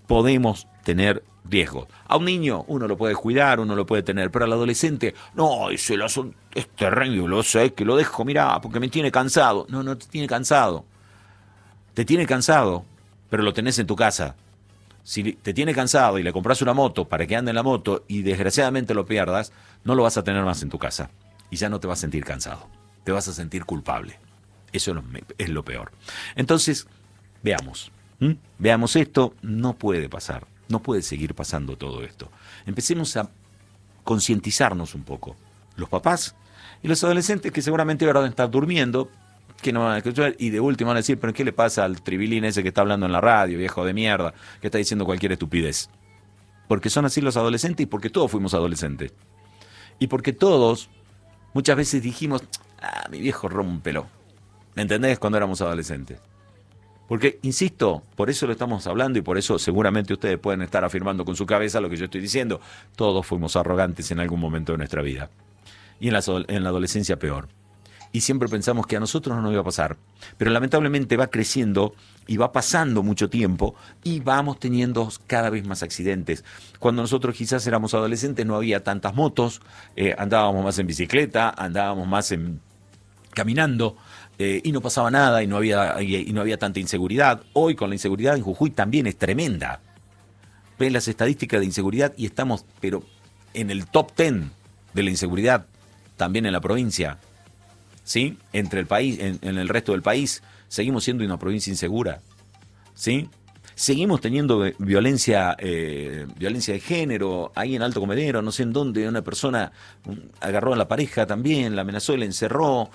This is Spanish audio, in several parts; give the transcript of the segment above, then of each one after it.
podemos tener riesgos. A un niño uno lo puede cuidar, uno lo puede tener, pero al adolescente, no, es terrible, lo sé, que lo dejo, mirá, porque me tiene cansado. No, no te tiene cansado. Te tiene cansado, pero lo tenés en tu casa. Si te tiene cansado y le compras una moto para que ande en la moto y desgraciadamente lo pierdas, no lo vas a tener más en tu casa. Y ya no te vas a sentir cansado. Te vas a sentir culpable. Eso es lo peor. Entonces, veamos. Veamos esto. No puede pasar. No puede seguir pasando todo esto. Empecemos a concientizarnos un poco. Los papás y los adolescentes que seguramente ahora van a estar durmiendo, que no van a escuchar, y de último van a decir, pero ¿qué le pasa al tribilín ese que está hablando en la radio, viejo de mierda, que está diciendo cualquier estupidez? Porque son así los adolescentes y porque todos fuimos adolescentes. Y porque todos muchas veces dijimos, mi viejo rómpelo. ¿Me entendés? Cuando éramos adolescentes. Porque, insisto, por eso lo estamos hablando y por eso seguramente ustedes pueden estar afirmando con su cabeza lo que yo estoy diciendo. Todos fuimos arrogantes en algún momento de nuestra vida. Y en la adolescencia peor. Y siempre pensamos que a nosotros no nos iba a pasar. Pero lamentablemente va creciendo y va pasando mucho tiempo y vamos teniendo cada vez más accidentes. Cuando nosotros quizás éramos adolescentes no había tantas motos, andábamos más en bicicleta, andábamos más caminando, y no pasaba nada y no había tanta inseguridad. Hoy con la inseguridad en Jujuy también es tremenda. Ven las estadísticas de inseguridad y estamos pero en el top 10 de la inseguridad también en la provincia. ¿Sí? Entre el país, en el resto del país, seguimos siendo una provincia insegura. ¿Sí? Seguimos teniendo violencia de género, ahí en Alto Comedero, no sé en dónde, una persona agarró a la pareja también, la amenazó y la encerró.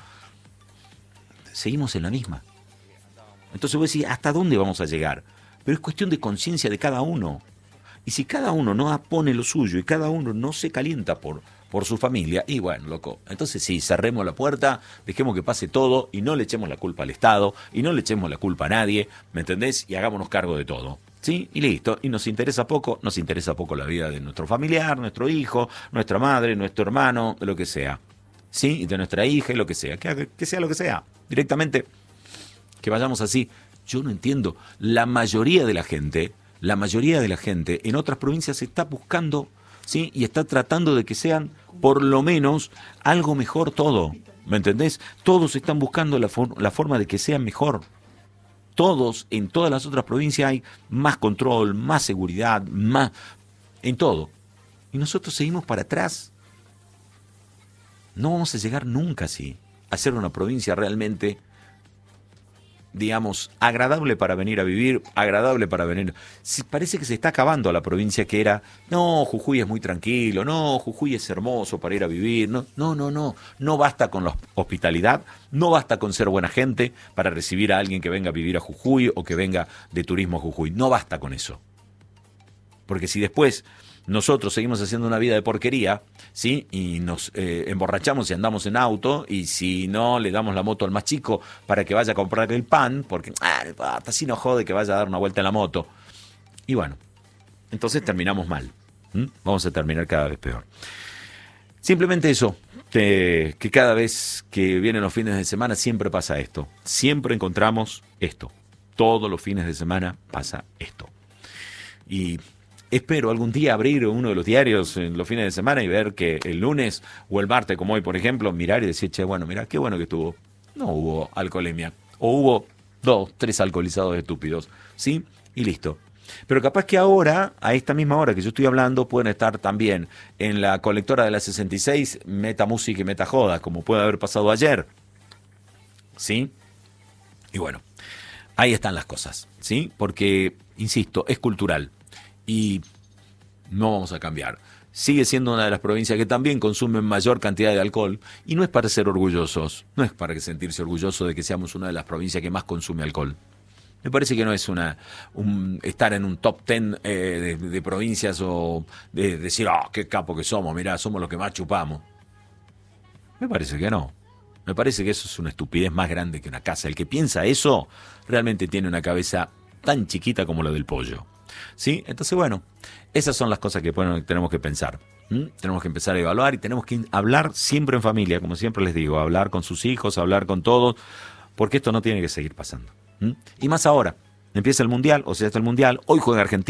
Seguimos en la misma. Entonces vos decís, ¿hasta dónde vamos a llegar? Pero es cuestión de conciencia de cada uno. Y si cada uno no pone lo suyo y cada uno no se calienta por su familia, y bueno, loco, entonces sí, cerremos la puerta, dejemos que pase todo y no le echemos la culpa al Estado y no le echemos la culpa a nadie, ¿me entendés? Y hagámonos cargo de todo, ¿sí? Y listo, y nos interesa poco la vida de nuestro familiar, nuestro hijo, nuestra madre, nuestro hermano, lo que sea, ¿sí? Y de nuestra hija y lo que sea, que sea lo que sea, directamente, que vayamos así. Yo no entiendo, la mayoría de la gente en otras provincias está buscando, ¿sí? Y está tratando de que sean por lo menos algo mejor todo, ¿me entendés? Todos están buscando la forma de que sean mejor. Todos, en todas las otras provincias hay más control, más seguridad, más en todo. Y nosotros seguimos para atrás. No vamos a llegar nunca así a ser una provincia realmente, digamos, agradable para venir a vivir, agradable para venir. Parece que se está acabando la provincia que era, no, Jujuy es muy tranquilo, no, Jujuy es hermoso para ir a vivir, no basta con la hospitalidad, no basta con ser buena gente para recibir a alguien que venga a vivir a Jujuy o que venga de turismo a Jujuy, no basta con eso. Porque si después nosotros seguimos haciendo una vida de porquería, ¿sí? Y nos emborrachamos y andamos en auto, y si no le damos la moto al más chico para que vaya a comprar el pan, porque hasta así no jode que vaya a dar una vuelta en la moto. Y bueno, entonces terminamos mal. Vamos a terminar cada vez peor. Simplemente eso, que cada vez que vienen los fines de semana siempre pasa esto. Siempre encontramos esto. Todos los fines de semana pasa esto. Y espero algún día abrir uno de los diarios en los fines de semana y ver que el lunes o el martes, como hoy, por ejemplo, mirar y decir, che, bueno, mira, qué bueno que estuvo. No hubo alcoholemia. O hubo 2, 3 alcoholizados estúpidos. ¿Sí? Y listo. Pero capaz que ahora, a esta misma hora que yo estoy hablando, pueden estar también en la colectora de la 66, meta música y meta joda, como puede haber pasado ayer. ¿Sí? Y bueno, ahí están las cosas. ¿Sí? Porque, insisto, es cultural. Y no vamos a cambiar. Sigue siendo una de las provincias que también consumen mayor cantidad de alcohol, y no es para ser orgullosos, no es para sentirse orgulloso de que seamos una de las provincias que más consume alcohol. Me parece que no es estar en un top 10 de provincias o de decir, qué capo que somos, mirá, somos los que más chupamos. Me parece que no. Me parece que eso es una estupidez más grande que una casa. El que piensa eso realmente tiene una cabeza tan chiquita como la del pollo. ¿Sí? Entonces, bueno, esas son las cosas que tenemos que pensar. Tenemos que empezar a evaluar y tenemos que hablar siempre en familia, como siempre les digo, hablar con sus hijos, hablar con todos, porque esto no tiene que seguir pasando. Y más ahora, empieza el Mundial, o sea, está el Mundial, hoy juega Argentina.